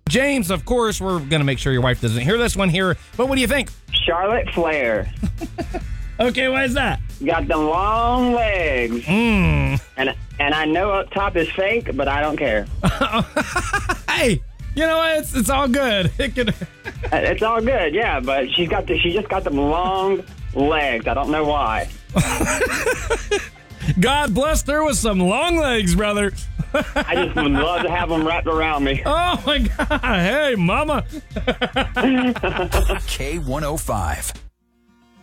James, of course, we're going to make sure your wife doesn't hear this one here, but what do you think? Charlotte Flair. Okay, why is that? Got the long legs. Mm. And I know up top is fake, but I don't care. Hey, you know what? It's all good. It's all good, yeah, but she just got them long legs. I don't know why. God blessed her with some long legs, brother. I just would love to have them wrapped around me. Oh, my God. Hey, mama. K105.